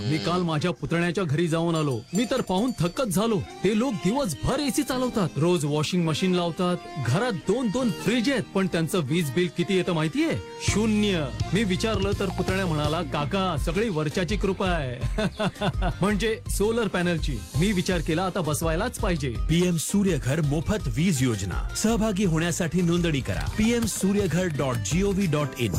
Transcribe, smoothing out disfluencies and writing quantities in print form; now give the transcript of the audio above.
मी काल माझ्या पुतण्याच्या घरी जाऊन आलो. मी तर पाहून थक्कच झालो. ते लोक दिवसभर एसी चालवतात, रोज वॉशिंग मशीन लावतात, घरात 2-2 फ्रीज आहेत, पण त्यांचं वीज बिल किती येतं माहितीये? 0. मी विचारलं तर पुतण्या म्हणाला, काका सगळी वर्षाची कृपा आहे. म्हणजे सोलर पॅनलची. मी विचार केला आता बसवायलाच पाहिजे. PM सूर्यघर मोफत वीज योजना. सहभागी होण्यासाठी नोंदणी करा. pmsuryaghar.gov.in.